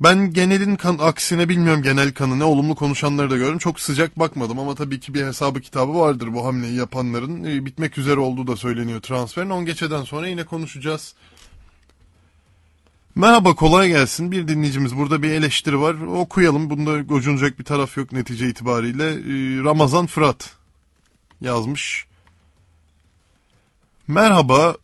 Ben genelin aksine bilmiyorum genel kanı ne, olumlu konuşanları da gördüm. Çok sıcak bakmadım ama tabii ki bir hesabı kitabı vardır bu hamleyi yapanların. Bitmek üzere olduğu da söyleniyor transferin. 10 geçeden sonra yine konuşacağız. Merhaba, kolay gelsin. Bir dinleyicimiz, burada bir eleştiri var. Okuyalım. Bunda gocunacak bir taraf yok netice itibariyle. Ramazan Fırat yazmış. Merhaba,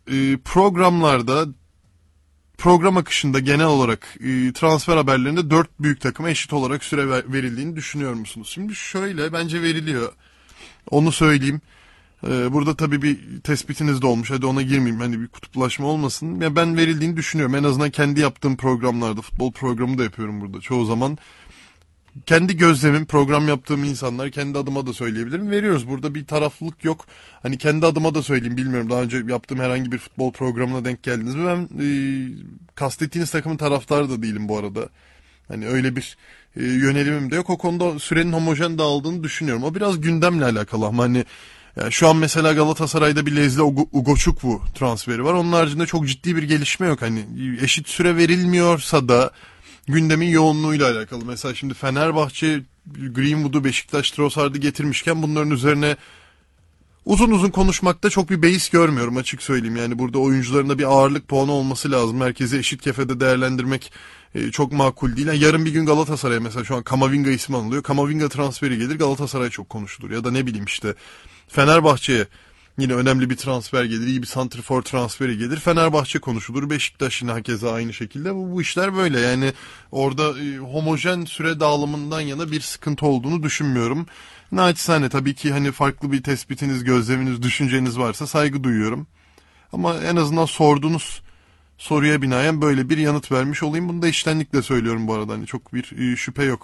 program akışında genel olarak transfer haberlerinde 4 büyük takıma eşit olarak süre verildiğini düşünüyor musunuz? Şimdi şöyle, bence veriliyor. Onu söyleyeyim. Burada tabii bir tespitiniz de olmuş. Hadi ona girmeyeyim. Hani bir kutuplaşma olmasın. Ya ben verildiğini düşünüyorum. En azından kendi yaptığım programlarda, futbol programı da yapıyorum burada çoğu zaman. Kendi gözlemim, program yaptığım insanlar, kendi adıma da söyleyebilirim. Veriyoruz. Burada bir taraflılık yok. Hani kendi adıma da söyleyeyim. Bilmiyorum, daha önce yaptığım herhangi bir futbol programına denk geldiniz mi? Ben kastettiğiniz takımın taraftarı da değilim bu arada. Hani öyle bir yönelimim de yok. O konuda sürenin homojen dağıldığını düşünüyorum. O biraz gündemle alakalı ama hani yani şu an mesela Galatasaray'da bir Lezle Ugochukwu transferi var. Onun haricinde çok ciddi bir gelişme yok. Hani eşit süre verilmiyorsa da gündemin yoğunluğuyla alakalı. Mesela şimdi Fenerbahçe Greenwood'u, Beşiktaş Trossard'ı getirmişken bunların üzerine uzun uzun konuşmakta çok bir beis görmüyorum, açık söyleyeyim. Yani burada oyuncuların da bir ağırlık puanı olması lazım. Herkesi eşit kefede değerlendirmek çok makul değil. Yani yarın bir gün Galatasaray'a mesela şu an Kamavinga ismi anılıyor. Kamavinga transferi gelir, Galatasaray çok konuşulur. Ya da ne bileyim işte Fenerbahçe'ye yine önemli bir transfer gelir, iyi bir santrfor transferi gelir, Fenerbahçe konuşulur. Beşiktaş yine hakeza aynı şekilde. Bu işler böyle. Yani orada homojen süre dağılımından yana bir sıkıntı olduğunu düşünmüyorum. Naçizane tabii ki hani farklı bir tespitiniz, gözleminiz, düşünceniz varsa saygı duyuyorum. Ama en azından sorduğunuz soruya binaen böyle bir yanıt vermiş olayım. Bunu da içtenlikle söylüyorum bu arada. Hani çok bir şüphe yok.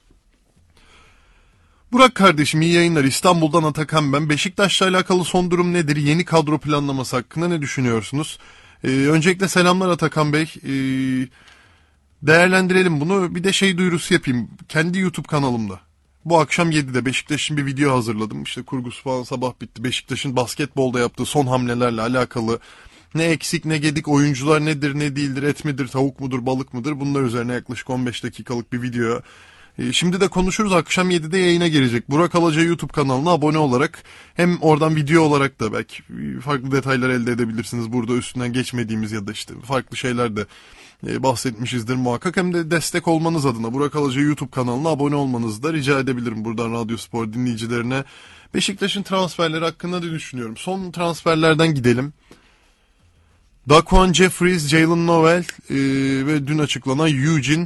Burak kardeşim, iyi yayınlar. İstanbul'dan Atakan ben. Beşiktaş'la alakalı son durum nedir? Yeni kadro planlaması hakkında ne düşünüyorsunuz? Öncelikle selamlar Atakan Bey. Değerlendirelim bunu. Bir de duyurusu yapayım. Kendi YouTube kanalımda. Bu akşam 7'de Beşiktaş'ın bir video hazırladım. İşte kurgusu falan sabah bitti. Beşiktaş'ın basketbolda yaptığı son hamlelerle alakalı ne eksik ne gedik, oyuncular nedir ne değildir, et midir, tavuk mudur, balık mıdır, bunlar üzerine yaklaşık 15 dakikalık bir video. Şimdi de konuşuruz. Akşam 7'de yayına girecek. Burak Alaca YouTube kanalına abone olarak hem oradan video olarak da belki farklı detaylar elde edebilirsiniz. Burada üstünden geçmediğimiz ya da işte farklı şeyler de bahsetmişizdir muhakkak. Hem de destek olmanız adına Burak Alaca YouTube kanalına abone olmanızı da rica edebilirim buradan Radyo Spor dinleyicilerine. Beşiktaş'ın transferleri hakkında ne düşünüyorum? Son transferlerden gidelim. Daquan Jeffries, Jalen Noel ve dün açıklanan Eugene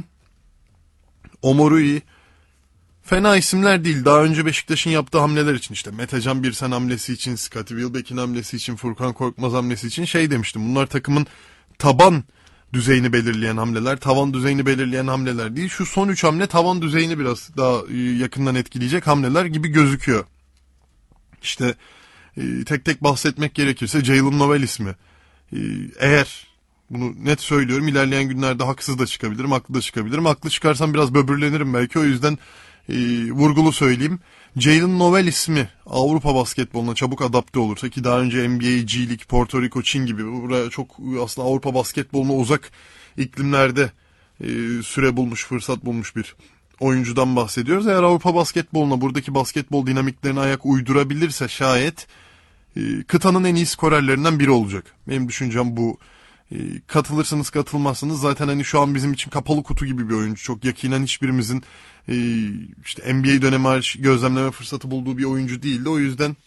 Omorui. Fena isimler değil. Daha önce Beşiktaş'ın yaptığı hamleler için, işte Metecan Birsen hamlesi için, Scottie Wilbeck'in hamlesi için, Furkan Korkmaz hamlesi için demiştim. Bunlar takımın taban düzeyini belirleyen hamleler, tavan düzeyini belirleyen hamleler değil. Şu son 3 hamle tavan düzeyini biraz daha yakından etkileyecek hamleler gibi gözüküyor. İşte tek tek bahsetmek gerekirse Jalen Noel ismi. Eğer bunu net söylüyorum, ilerleyen günlerde haksız da çıkabilirim, haklı da çıkabilirim. Haklı çıkarsam biraz böbürlenirim belki, o yüzden vurgulu söyleyeyim. Jalen Noel ismi Avrupa basketboluna çabuk adapte olursa, ki daha önce NBA, G League, Porto Rico, Çin gibi buraya çok aslında Avrupa basketboluna uzak iklimlerde süre bulmuş, fırsat bulmuş bir oyuncudan bahsediyoruz. Eğer Avrupa basketboluna, buradaki basketbol dinamiklerine ayak uydurabilirse şayet kıtanın en iyi skorerlerinden biri olacak. Benim düşüncem bu. Katılırsınız katılmazsınız, zaten hani şu an bizim için kapalı kutu gibi bir oyuncu. Çok yakinen hiçbirimizin işte NBA dönemi hariç gözlemleme fırsatı bulduğu bir oyuncu değildi. O yüzden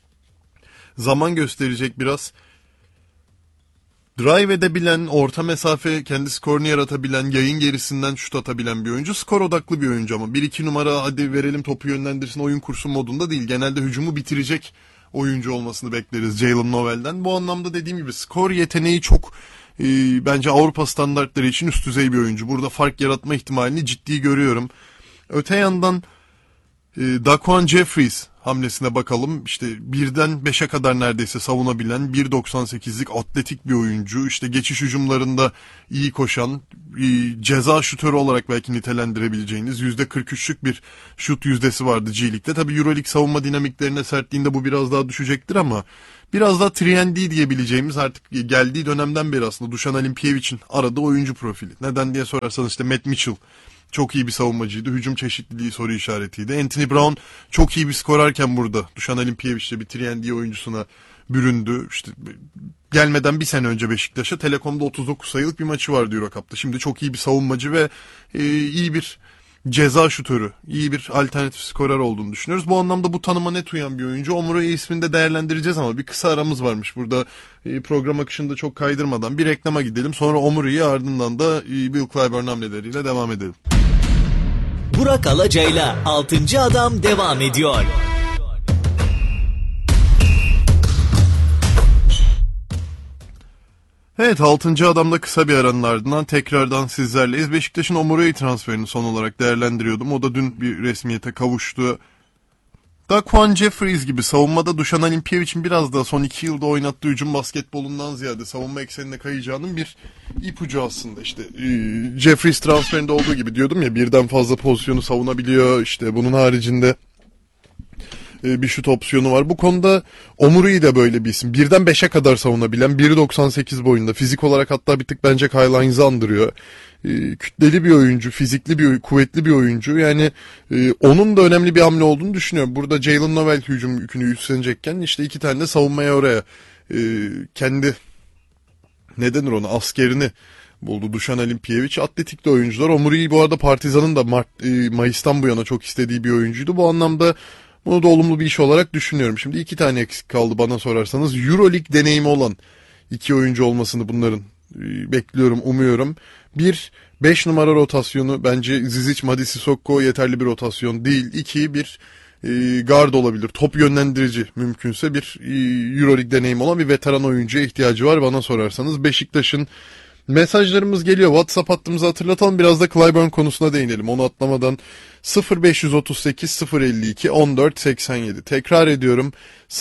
zaman gösterecek biraz. Drive edebilen, orta mesafe kendi skorunu yaratabilen, yayın gerisinden şut atabilen bir oyuncu. Skor odaklı bir oyuncu ama 1-2 numara hadi verelim topu yönlendirsin, oyun kursun modunda değil. Genelde hücumu bitirecek oyuncu olmasını bekleriz Jalen Noel'den. Bu anlamda dediğim gibi skor yeteneği çok bence Avrupa standartları için üst düzey bir oyuncu. Burada fark yaratma ihtimalini ciddi görüyorum. Öte yandan Daquan Jeffries hamlesine bakalım. İşte 1'den 5'e kadar neredeyse savunabilen 1.98'lik atletik bir oyuncu. İşte geçiş hücumlarında iyi koşan, ceza şutörü olarak belki nitelendirebileceğiniz %43'lük bir şut yüzdesi vardı G League'de. Tabii Euroleague savunma dinamiklerine sertliğinde bu biraz daha düşecektir ama biraz daha 3&D diyebileceğimiz artık geldiği dönemden beri aslında Dušan Alimpijević'in aradığı oyuncu profili. Neden diye sorarsanız işte Matt Mitchell çok iyi bir savunmacıydı. Hücum çeşitliliği soru işaretiydi. Anthony Brown çok iyi bir skorerken burada Dušan Alimpijević'le bir 3&D oyuncusuna büründü. İşte gelmeden bir sene önce Beşiktaş'a Telekom'da 39 sayılık bir maçı vardı Euro Cup'ta. Şimdi çok iyi bir savunmacı ve iyi bir ceza şutörü, iyi bir alternatif skorer olduğunu düşünüyoruz. Bu anlamda bu tanıma net uyan bir oyuncu. Omura'yı ismini de değerlendireceğiz ama bir kısa aramız varmış. Burada program akışında çok kaydırmadan bir reklama gidelim. Sonra Omura'yı ardından da Will Clyburn hamleleriyle devam edelim. Burak Alacay'la 6. Adam devam ediyor. Evet, 6. adamda kısa bir aranın ardından tekrardan sizlerleyiz. Beşiktaş'ın Omura'yı transferini son olarak değerlendiriyordum. O da dün bir resmiyete kavuştu. Daquan Jeffries gibi savunmada Dušan Alimpijević'in biraz daha son 2 yılda oynattığı hücum basketbolundan ziyade savunma eksenine kayacağının bir ipucu aslında. İşte Jeffries transferinde olduğu gibi diyordum ya, birden fazla pozisyonu savunabiliyor. İşte bunun haricinde bir şut opsiyonu var. Bu konuda Omuri de böyle bir isim. 1'den 5'e kadar savunabilen, 1.98 boyunda. Fizik olarak hatta bir tık bence Kyle Hines'ı andırıyor. Kütleli bir oyuncu, fizikli bir, kuvvetli bir oyuncu. Yani onun da önemli bir hamle olduğunu düşünüyorum. Burada Jalen Noel hücum yükünü üstlenecekken işte 2 tane de savunmaya oraya kendi nedenir onu askerini buldu Dušan Alimpijević. Atletikli oyuncular. Omuri'yi bu arada Partizan'ın da Mayıs'tan bu yana çok istediği bir oyuncuydu. Bu anlamda bunu da olumlu bir iş olarak düşünüyorum. Şimdi 2 tane eksik kaldı bana sorarsanız. Euroleague deneyimi olan 2 oyuncu olmasını bunların bekliyorum, umuyorum. 5 numara rotasyonu bence Zizic, Madi Sissoko yeterli bir rotasyon değil. 2 bir guard olabilir. Top yönlendirici mümkünse bir Euroleague deneyimi olan bir veteran oyuncuya ihtiyacı var bana sorarsanız. Beşiktaş'ın mesajlarımız geliyor. WhatsApp hattımızı hatırlatalım. Biraz da Clyburn konusuna değinelim. Onu atlamadan 0538 052 14 87. Tekrar ediyorum.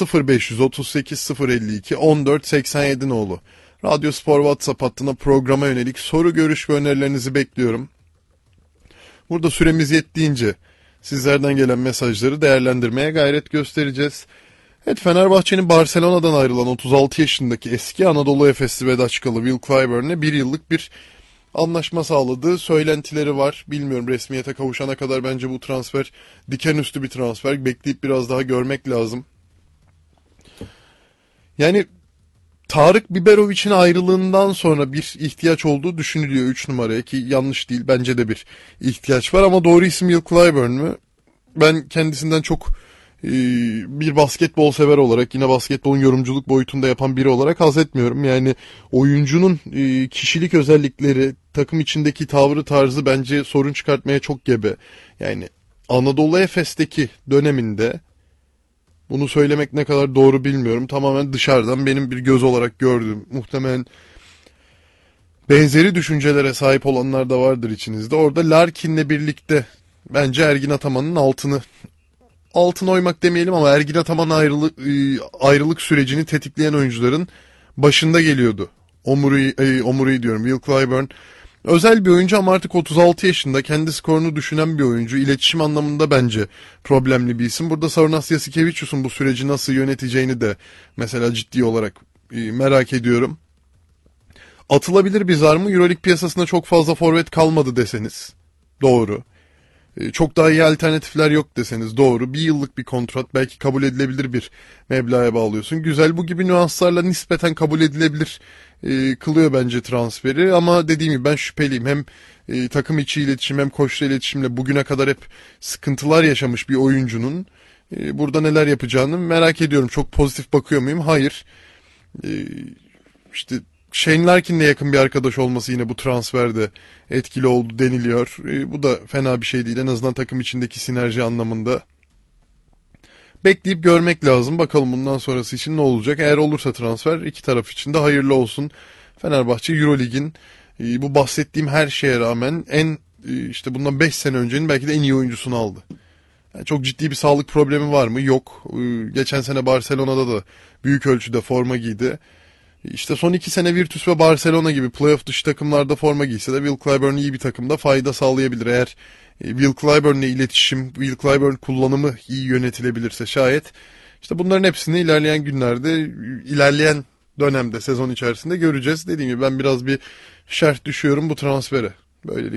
0538 052 14 87 nolu. Radyo Spor WhatsApp hattına programa yönelik soru, görüş ve önerilerinizi bekliyorum. Burada süremiz yettiğince sizlerden gelen mesajları değerlendirmeye gayret göstereceğiz. Evet, Fenerbahçe'nin Barcelona'dan ayrılan 36 yaşındaki eski Anadolu Efesli Vedaçkalı Will Clyburn'e 1 yıllık bir anlaşma sağladığı söylentileri var. Bilmiyorum, resmiyete kavuşana kadar bence bu transfer dikenüstü bir transfer. Bekleyip biraz daha görmek lazım. Yani Tarık Biberovic'in ayrılığından sonra bir ihtiyaç olduğu düşünülüyor 3 numaraya, ki yanlış değil, bence de bir ihtiyaç var ama doğru isim Will Clyburn mü? Ben kendisinden çok bir basketbol sever olarak, yine basketbolun yorumculuk boyutunda yapan biri olarak haz etmiyorum. Yani oyuncunun kişilik özellikleri, takım içindeki tavrı tarzı bence sorun çıkartmaya çok gebe. Yani Anadolu Efes'teki döneminde, bunu söylemek ne kadar doğru bilmiyorum, tamamen dışarıdan benim bir göz olarak gördüğüm, muhtemelen benzeri düşüncelere sahip olanlar da vardır içinizde. Orada Larkin'le birlikte bence Ergin Ataman'ın altına oymak demeyelim ama Ergin Ataman ayrılık sürecini tetikleyen oyuncuların başında geliyordu. Omuri diyorum, Will Clyburn. Özel bir oyuncu ama artık 36 yaşında, kendi skorunu düşünen bir oyuncu. İletişim anlamında bence problemli bir isim. Burada Sarunas Jasikevicius'un bu süreci nasıl yöneteceğini de mesela ciddi olarak merak ediyorum. Atılabilir bir zar mı? Euroleague piyasasında çok fazla forvet kalmadı deseniz doğru. Çok daha iyi alternatifler yok deseniz doğru. 1 yıllık bir kontrat, belki kabul edilebilir bir meblağa bağlıyorsun. Güzel, bu gibi nüanslarla nispeten kabul edilebilir kılıyor bence transferi. Ama dediğim gibi ben şüpheliyim. Hem takım içi iletişim hem koçla iletişimle bugüne kadar hep sıkıntılar yaşamış bir oyuncunun burada neler yapacağını merak ediyorum. Çok pozitif bakıyor muyum? Hayır. İşte Shane Larkin'le yakın bir arkadaş olması yine bu transferde etkili oldu deniliyor. Bu da fena bir şey değil. En azından takım içindeki sinerji anlamında. Bekleyip görmek lazım. Bakalım bundan sonrası için ne olacak. Eğer olursa transfer, iki taraf için de hayırlı olsun. Fenerbahçe Eurolig'in bu bahsettiğim her şeye rağmen işte bundan 5 sene öncenin belki de en iyi oyuncusunu aldı. Yani çok ciddi bir sağlık problemi var mı? Yok. Geçen sene Barcelona'da da büyük ölçüde forma giydi. İşte son 2 sene Virtus ve Barcelona gibi playoff dışı takımlarda forma giyse de Will Clyburn iyi bir takımda fayda sağlayabilir. Eğer Will Clyburn'le iletişim, Will Clyburn kullanımı iyi yönetilebilirse şayet, işte bunların hepsini ilerleyen günlerde, ilerleyen dönemde, sezon içerisinde göreceğiz. Dediğim gibi ben biraz bir şerh düşüyorum bu transfere. Böylelikle